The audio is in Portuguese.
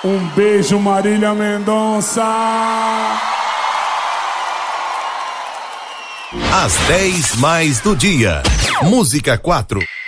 Um beijo, Marília Mendonça. Às 10 mais do dia. Música 4.